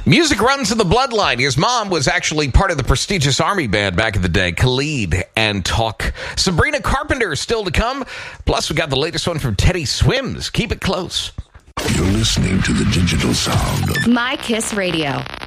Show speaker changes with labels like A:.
A: Music runs in the bloodline. His mom was actually part of the prestigious army band back in the day, Khalid and Talk. Sabrina Carpenter is still to come. Plus, we got the latest one from Teddy Swims. Keep it close.
B: You're listening to the digital sound of
C: My Kiss Radio.